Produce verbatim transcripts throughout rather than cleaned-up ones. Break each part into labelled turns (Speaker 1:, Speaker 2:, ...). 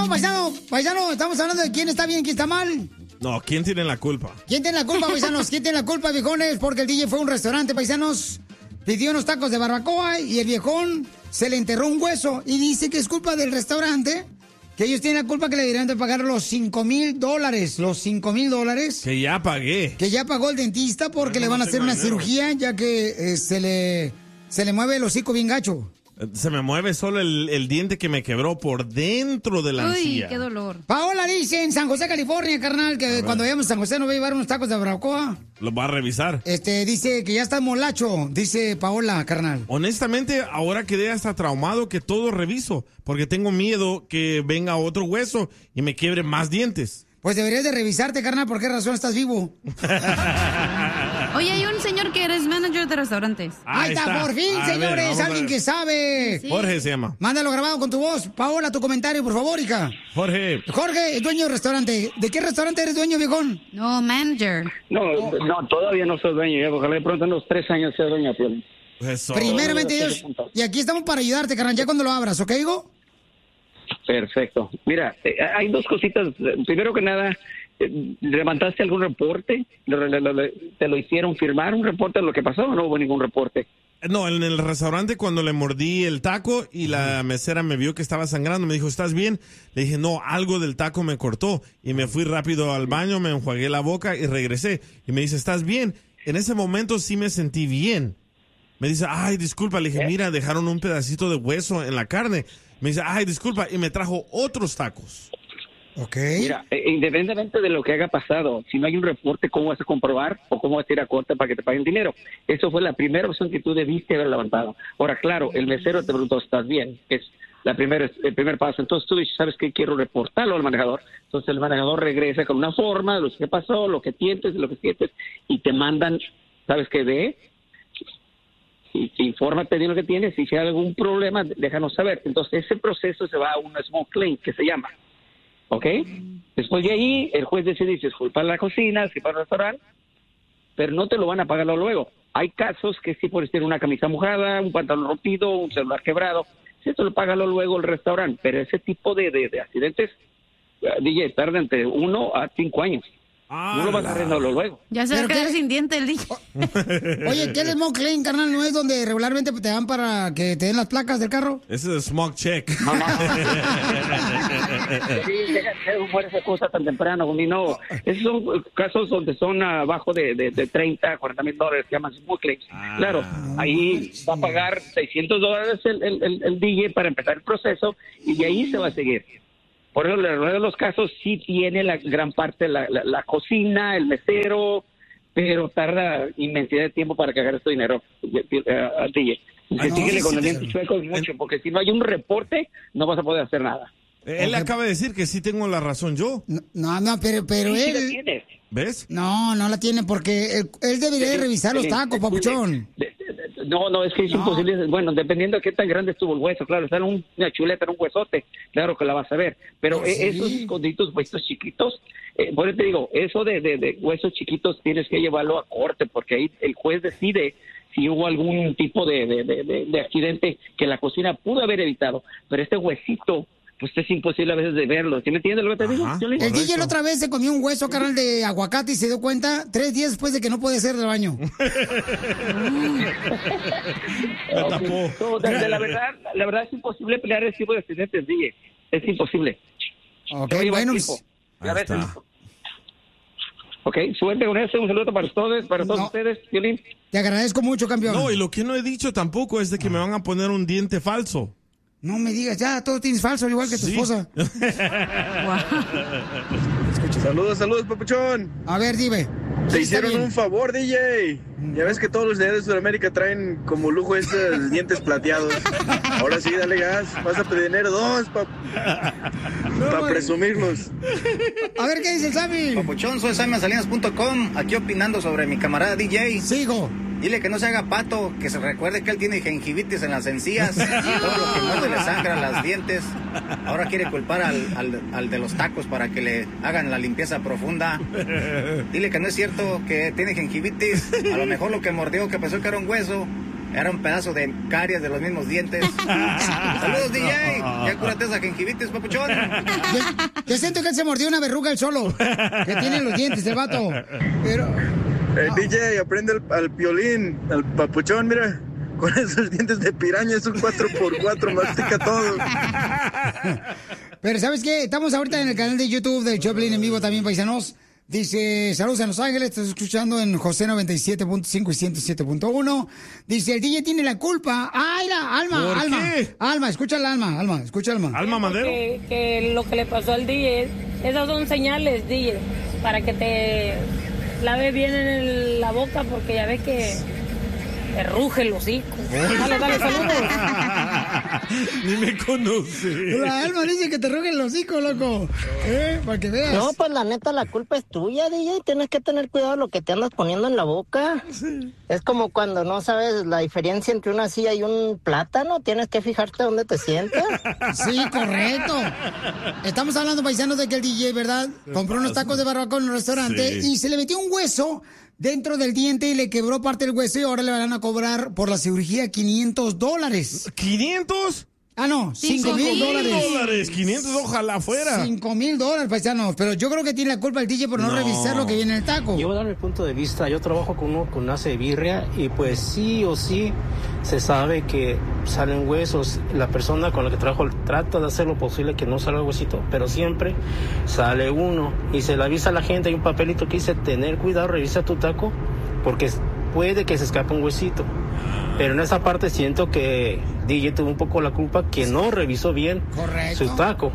Speaker 1: estamos, paisano, paisano, estamos hablando de quién está bien y quién está mal.
Speaker 2: No, ¿quién tiene la culpa?
Speaker 1: ¿Quién tiene la culpa, paisanos? ¿Quién tiene la culpa, viejones? Porque el D J fue a un restaurante, paisanos, pidió unos tacos de barbacoa y el viejón se le enterró un hueso y dice que es culpa del restaurante, que ellos tienen la culpa que le deberían de pagar los cinco mil dólares, los cinco mil dólares.
Speaker 2: Que ya pagué.
Speaker 1: Que ya pagó el dentista porque
Speaker 2: Ay,
Speaker 1: le
Speaker 2: no,
Speaker 1: van a
Speaker 2: no
Speaker 1: hacer
Speaker 2: tengo
Speaker 1: una
Speaker 2: dinero.
Speaker 1: cirugía ya que eh, se le se le mueve el hocico bien gacho.
Speaker 2: Se me mueve solo el, el diente que me quebró por dentro de la
Speaker 3: Uy,
Speaker 2: encía.
Speaker 3: qué dolor.
Speaker 1: Paola dice en San José, California, carnal, que cuando vayamos a San José nos va a llevar unos tacos de barbacoa.
Speaker 2: Lo va a revisar.
Speaker 1: Este, dice que ya está molacho, dice Paola, carnal.
Speaker 2: Honestamente, ahora quedé hasta traumado que todo reviso, porque tengo miedo que venga otro hueso y me quiebre más dientes.
Speaker 1: Pues deberías de revisarte, carnal, ¿por qué razón estás vivo?
Speaker 3: Oye, hay un señor que eres manager de restaurantes.
Speaker 1: Ahí está, por fin,
Speaker 2: A ver,
Speaker 1: señores,
Speaker 2: vamos a
Speaker 1: alguien
Speaker 2: ver.
Speaker 1: que sabe.
Speaker 3: Sí.
Speaker 2: Jorge se llama.
Speaker 1: Mándalo grabado con tu voz. Paola, tu comentario, por favor, hija.
Speaker 2: Jorge.
Speaker 1: Jorge, es dueño del restaurante. ¿De qué restaurante eres dueño, viejón?
Speaker 3: No, manager.
Speaker 4: No, no, todavía no soy dueño. Ya, ojalá de pronto en unos tres años sea dueño. Pues.
Speaker 2: Eso.
Speaker 1: Primeramente, Dios. Y aquí estamos para ayudarte, carnal, ya cuando lo abras, ¿ok, Higo?
Speaker 4: Perfecto. Mira, eh, hay dos cositas. Primero que nada, eh, ¿levantaste algún reporte? ¿Lo- lo- lo- ¿Te lo hicieron firmar un reporte de lo que pasó o no hubo ningún reporte?
Speaker 2: No, en el restaurante cuando le mordí el taco y la mesera me vio que estaba sangrando, me dijo, ¿estás bien? Le dije, no, algo del taco me cortó. Y me fui rápido al baño, me enjuagué la boca y regresé. Y me dice, ¿estás bien? En ese momento sí me sentí bien. Me dice, ay, disculpa. Le dije, mira, dejaron un pedacito de hueso en la carne. Me dice, ay, disculpa. Y me trajo otros tacos.
Speaker 1: Ok.
Speaker 4: Mira, eh, independientemente de lo que haya pasado, si no hay un reporte, ¿cómo vas a comprobar o cómo vas a ir a corte para que te paguen dinero? Eso fue la primera opción que tú debiste haber levantado. Ahora, claro, el mesero te preguntó, ¿estás bien? Es la primera, el primer paso. Entonces tú dices, ¿sabes qué? Quiero reportarlo al manejador. Entonces el manejador regresa con una forma de lo que pasó, lo que sientes, lo que sientes, y te mandan, ¿sabes qué? De y, y infórmate de lo que tienes, y si hay algún problema, déjanos saber. Entonces ese proceso se va a un small claim, que se llama. ¿Ok? Después de ahí, el juez decide si es culpa de la cocina, si para el restaurante, pero no te lo van a pagar luego. Hay casos que sí puedes tener una camisa mojada, un pantalón rompido, un celular quebrado, si te lo paga luego el restaurante, pero ese tipo de, de, de accidentes, uh, D J, tarda entre uno a cinco años. No lo vas a arreglarlo luego.
Speaker 3: Ya se va a quedar sin diente el día.
Speaker 1: Oye, ¿qué es el smoke claim, carnal? ¿No es donde regularmente te dan para que te den las placas del carro?
Speaker 2: Ese es el smog check.
Speaker 4: No, no. Sí, deja de hacer esa cosa tan temprano, y no. Esos son casos donde son abajo de, de, de treinta, cuarenta mil dólares, que llaman smoke claims. Claro, ahí va a pagar seiscientos dólares el, el, el, el D J para empezar el proceso, y de ahí se va a seguir. Por eso, en la mayoría de los casos, sí tiene la gran parte la, la, la cocina, el mesero, pero tarda inmensidad de tiempo para que agarre tu dinero, uh, D J.
Speaker 1: Ah, no,
Speaker 4: Síguele
Speaker 1: sí,
Speaker 4: con
Speaker 1: sí,
Speaker 4: el diente
Speaker 1: sí.
Speaker 4: chueco mucho, porque si no hay un reporte, no vas a poder hacer nada.
Speaker 2: Él
Speaker 1: Ok.
Speaker 2: acaba de decir que sí tengo la razón yo.
Speaker 1: No, no, no, pero, pero
Speaker 4: Sí, sí la
Speaker 1: él...
Speaker 4: tienes.
Speaker 2: ¿Ves?
Speaker 1: No, no la tiene porque él, él debería de revisar los tacos, papuchón.
Speaker 4: De- de- de- No, no, es que es
Speaker 1: No.
Speaker 4: imposible. Bueno, dependiendo de qué tan grande estuvo el hueso, claro, está en un- una chuleta, en un huesote, claro que la vas a ver. Pero
Speaker 1: Oh,
Speaker 4: eh,
Speaker 1: sí.
Speaker 4: esos esconditos, huesos chiquitos, eh, por eso te digo, eso de, de, de huesos chiquitos tienes que llevarlo a corte, porque ahí el juez decide si hubo algún tipo de, de, de, de- de accidente que la cocina pudo haber evitado. Pero este huesito, pues es imposible a veces de verlo. ¿Sí me entiendes lo que te digo?
Speaker 2: Ajá.
Speaker 4: Piolín?
Speaker 1: El D J
Speaker 2: Correcto.
Speaker 1: la otra vez se comió un hueso, carnal, de aguacate y se dio cuenta tres días después de que no puede hacer del baño.
Speaker 2: Me tapó.
Speaker 4: No, de, de la verdad, la verdad es imposible pelear ese tipo de accidentes, D J. Es imposible.
Speaker 1: Ok,
Speaker 4: Te va a llevar
Speaker 1: bueno,
Speaker 4: tiempo.
Speaker 1: pues,
Speaker 4: Ya
Speaker 2: Ahí
Speaker 4: ves,
Speaker 2: está.
Speaker 4: hijo. Ok, suerte con eso. Un saludo para todos, para todos
Speaker 1: No.
Speaker 4: ustedes, Piolín.
Speaker 1: te agradezco mucho, campeón.
Speaker 2: No, y lo que no he dicho tampoco es de que me van a poner un diente falso.
Speaker 1: No me digas, ya, todo tienes falso, igual que tu
Speaker 2: Sí.
Speaker 1: esposa.
Speaker 5: Saludos, saludos, papuchón.
Speaker 1: A ver, dime.
Speaker 5: Te
Speaker 1: Sí, está
Speaker 5: hicieron
Speaker 1: bien.
Speaker 5: un favor, D J. Ya ves que todos los de de Sudamérica traen como lujo esos dientes plateados. Ahora sí, dale gas. Vas a pedir dinero dos para
Speaker 1: No,
Speaker 5: presumirlos.
Speaker 1: A ver, ¿qué dice el Sammy?
Speaker 6: Papuchón, soy Sammy Salinas punto com, aquí opinando sobre mi camarada D J.
Speaker 1: Sigo.
Speaker 6: Dile que no se haga pato, que se recuerde que él tiene gingivitis en las encías, todo lo que muerde le sangra las dientes. Ahora quiere culpar al, al, al de los tacos para que le hagan la limpieza profunda. Dile que no es cierto que tiene gingivitis, a lo mejor lo que mordió, que pensó que era un hueso, Era un pedazo de caries de los mismos dientes. Saludos, D J. Ya cúrate esa gingivitis, papuchón.
Speaker 1: Yo, yo siento que él se mordió una verruga él solo. Que tiene los dientes el vato. Pero...
Speaker 5: Eh, D J, aprende al, al piolín, al papuchón, mira. Con esos dientes de piraña es un cuatro por cuatro, mastica todo.
Speaker 1: Pero ¿sabes qué? Estamos ahorita en el canal de YouTube del Choplin en vivo también, paisanos. Dice, saludos en Los Ángeles, estás escuchando en José noventa y siete punto cinco y ciento siete punto uno. Dice, el D J tiene la culpa. ¡Ay, la Alma,
Speaker 2: ¿Por
Speaker 1: Alma!
Speaker 2: qué?
Speaker 1: Alma, escucha la Alma, Alma, escucha Alma.
Speaker 2: Alma Madero.
Speaker 7: Que, que lo que le pasó al D J, esas son señales, D J, para que te laves bien en el- la boca, porque ya ves que te ruge el hocico. Dale, dale, saludos.
Speaker 2: Ni me conoce.
Speaker 1: La Alma dice que te ruge el hocico, loco. ¿Eh? Para que veas.
Speaker 8: No, pues la neta la culpa es tuya, D J. Tienes que tener cuidado de lo que te andas poniendo en la boca. Es como cuando no sabes la diferencia entre una silla y un plátano. Tienes que fijarte dónde te sientas.
Speaker 1: Sí, correcto. Estamos hablando, paisanos, de que el D J, ¿verdad? Compró unos tacos de barbacoa en un restaurante
Speaker 2: Sí.
Speaker 1: y se le metió un hueso dentro del diente y le quebró parte del hueso y ahora le van a cobrar por la cirugía quinientos dólares.
Speaker 2: ¿quinientos?
Speaker 1: Ah, no, cinco mil dólares.
Speaker 2: dólares, quinientos, ojalá fuera.
Speaker 1: Cinco mil dólares, paisanos. Pero yo creo que tiene la culpa el D J por no,
Speaker 2: No.
Speaker 1: revisar lo que viene en el taco.
Speaker 9: Yo voy a dar mi punto de vista. Yo trabajo con uno con hace birria y pues sí o sí se sabe que salen huesos. La persona con la que trabajo trata de hacer lo posible que no salga huesito, pero siempre sale uno y se le avisa a la gente. Hay un papelito que dice tener cuidado, revisa tu taco porque puede que se escape un huesito. Pero en esa parte siento que D J tuvo un poco la culpa que no revisó bien
Speaker 1: Correcto.
Speaker 9: su taco.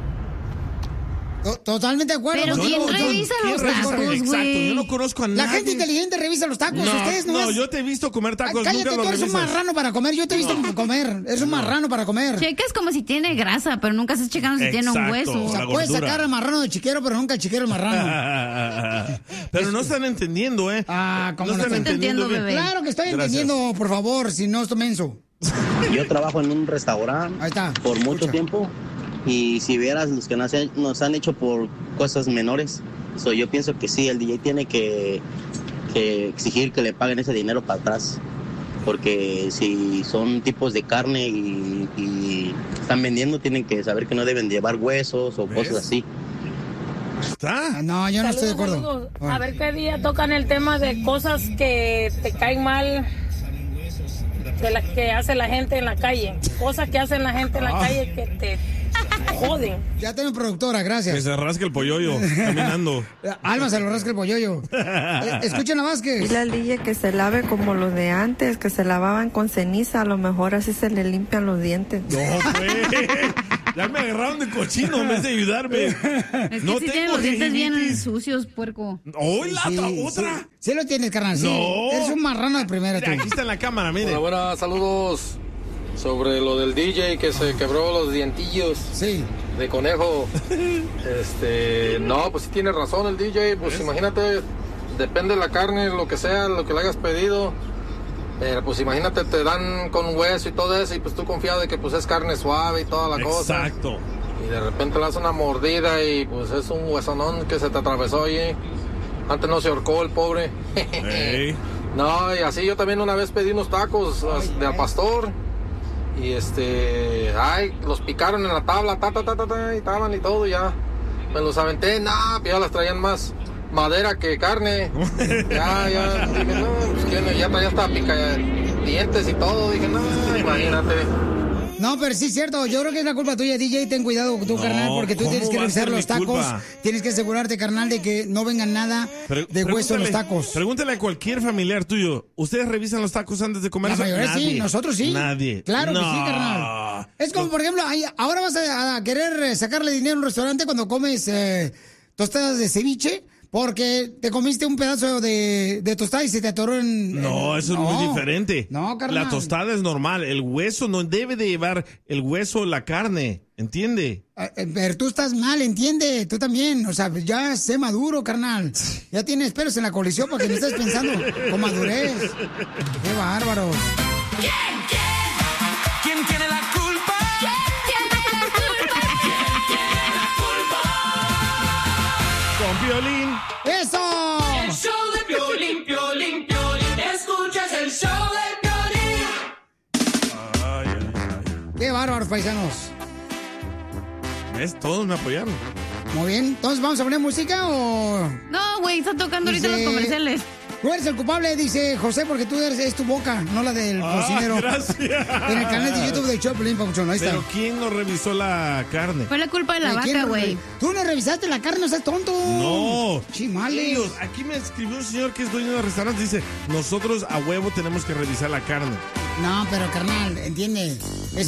Speaker 1: To- Totalmente de acuerdo.
Speaker 3: Pero
Speaker 1: Yo
Speaker 3: ¿quién
Speaker 1: no- yo-
Speaker 3: revisa
Speaker 2: ¿Quién
Speaker 3: los
Speaker 2: revisa?
Speaker 3: tacos,
Speaker 2: Exacto,
Speaker 3: güey?
Speaker 2: yo no conozco a nadie.
Speaker 1: La gente inteligente revisa los tacos.
Speaker 2: No,
Speaker 1: Ustedes
Speaker 2: no,
Speaker 1: nomás-
Speaker 2: yo te he visto comer
Speaker 1: Ay,
Speaker 2: tacos,
Speaker 1: cállate,
Speaker 2: nunca
Speaker 1: tú
Speaker 2: los
Speaker 1: eres un
Speaker 2: revisas.
Speaker 1: marrano para comer. Yo te he visto comer. Eres un marrano para comer.
Speaker 3: Checas como si tiene grasa, pero nunca estás checando si tiene un
Speaker 2: Exacto.
Speaker 3: hueso.
Speaker 1: O sea,
Speaker 2: la
Speaker 1: puedes
Speaker 2: gordura.
Speaker 1: sacar al marrano de chiquero, pero nunca al chiquero el marrano.
Speaker 2: Pero no están entendiendo, ¿eh?
Speaker 1: Ah, ¿cómo
Speaker 2: no
Speaker 1: no
Speaker 2: están
Speaker 1: están
Speaker 2: entendiendo
Speaker 3: entendiendo,
Speaker 2: bien.
Speaker 3: bebé?
Speaker 1: Claro que estoy
Speaker 2: Gracias.
Speaker 1: entendiendo, por favor, si no estoy menso.
Speaker 10: Yo trabajo en un restaurante
Speaker 1: Ahí está.
Speaker 10: por mucho
Speaker 1: Escucha.
Speaker 10: tiempo y si vieras los que nos, han- nos han hecho por cosas menores, so, yo pienso que sí, el D J tiene que, que exigir que le paguen ese dinero para atrás, porque si son tipos de carne y, y están vendiendo, tienen que saber que no deben llevar huesos o
Speaker 2: ¿Ves?
Speaker 10: cosas así.
Speaker 2: Está.
Speaker 1: Ah, no, yo no estoy de
Speaker 7: Saludos,
Speaker 1: acuerdo.
Speaker 7: saludos. A ver qué día tocan el tema de cosas que te caen mal de las que hace la gente en la calle. Cosas que hacen la gente en la
Speaker 2: Ah.
Speaker 7: calle que te joden.
Speaker 1: Ya tengo productora,
Speaker 2: Que
Speaker 1: gracias.
Speaker 2: se rasque el polloyo caminando.
Speaker 1: Alma se lo rasca el polloyo. Eh, escuchen a Vázquez.
Speaker 11: Dile al D J que se lave como los de antes, que se lavaban con ceniza, a lo mejor así se le limpian los dientes.
Speaker 2: No, pues. Ya me agarraron de cochino en vez de ayudarme.
Speaker 3: Es que
Speaker 2: No
Speaker 3: sí tienen
Speaker 2: tengo
Speaker 3: los dientes bien
Speaker 2: gingivitis.
Speaker 3: sucios, puerco.
Speaker 2: ¡Hoy la
Speaker 1: Sí,
Speaker 2: otra!
Speaker 1: Sí, sí lo tienes, carnal. Sí.
Speaker 2: No.
Speaker 1: Eres un marrano de primera, tú.
Speaker 2: Aquí está en la cámara, mire.
Speaker 12: Hola, buenas, saludos. Sobre lo del D J que se quebró los dientillos
Speaker 1: Sí.
Speaker 12: de conejo. Este, no, pues sí tiene razón el D J. Pues imagínate, depende de la carne, lo que sea, lo que le hayas pedido. Pero pues imagínate, te dan con hueso y todo eso, y pues tú confiado de que pues es carne suave y toda la cosa.
Speaker 2: Exacto.
Speaker 12: Y de repente le das una mordida y pues es un huesonón que se te atravesó allí. Antes no se ahorcó el pobre.
Speaker 2: Ey.
Speaker 12: No, y así yo también una vez pedí unos tacos as- de al pastor. Y este, ay, los picaron en la tabla, ta, ta, ta, ta, ta, y estaban y todo, y ya. Me los aventé, nah, ya las traían más madera que carne. Ya, ya, dije, no, pues que no, ya traía hasta pica dientes y todo. Dije, no, imagínate.
Speaker 1: No, pero sí es cierto. Yo creo que es la culpa tuya, D J. Ten cuidado tú,
Speaker 2: No,
Speaker 1: carnal, porque tú
Speaker 2: ¿cómo
Speaker 1: tienes que
Speaker 2: va a
Speaker 1: revisar
Speaker 2: ser mi
Speaker 1: los tacos.
Speaker 2: culpa?
Speaker 1: Tienes que asegurarte, carnal, de que no vengan nada
Speaker 2: Pre-
Speaker 1: de hueso en los
Speaker 2: pregúntale-
Speaker 1: tacos.
Speaker 2: Pregúntale a cualquier familiar tuyo. ¿Ustedes revisan los tacos antes de comer?
Speaker 1: La mayoría sí,
Speaker 2: Nadie.
Speaker 1: nosotros sí.
Speaker 2: Nadie.
Speaker 1: Claro que
Speaker 2: No.
Speaker 1: sí, carnal. Es como, por ejemplo, ay, ahora vas a, a querer eh, sacarle dinero a un restaurante cuando comes eh, tostadas de ceviche. Porque te comiste un pedazo de, de tostada y se te atoró en...
Speaker 2: No,
Speaker 1: en-
Speaker 2: eso es muy diferente.
Speaker 1: No, carnal.
Speaker 2: La tostada es normal. El hueso no debe de llevar el hueso la carne. ¿Entiende?
Speaker 1: Eh, eh, Pero tú estás mal, entiende, tú también. O sea, ya sé maduro, carnal. Ya tienes pelos en la colisión para que no estés pensando con madurez. Qué bárbaro.
Speaker 13: ¿Quién tiene la culpa? ¿Quién tiene la culpa? ¿Quién tiene la culpa?
Speaker 2: Con Piolín.
Speaker 1: ¡Eso!
Speaker 13: El show de Piolín, Piolín, Piolín. Escuchas el show de Piolín.
Speaker 1: bárbaros, paisanos.
Speaker 2: ¿Ves? Todos me apoyaron.
Speaker 1: Muy bien, entonces ¿vamos a poner música o...?
Speaker 3: No, güey, está tocando ahorita los comerciales.
Speaker 1: Tú eres el culpable, dice José, porque tú eres es tu boca, no la del
Speaker 2: Ah,
Speaker 1: cocinero.
Speaker 2: gracias.
Speaker 1: En el canal de YouTube de Choplin, Papuchón, ahí está.
Speaker 2: Pero ¿quién no revisó la carne?
Speaker 3: Fue la culpa de la
Speaker 1: ¿De quién
Speaker 3: vaca,
Speaker 1: no re-
Speaker 3: güey.
Speaker 1: Tú no revisaste la carne, no seas tonto.
Speaker 2: No.
Speaker 1: Chimales.
Speaker 2: Ellos, aquí me escribió un señor que es dueño de restaurante. Dice, nosotros a huevo tenemos que revisar la carne.
Speaker 1: No, pero carnal, entiende. Es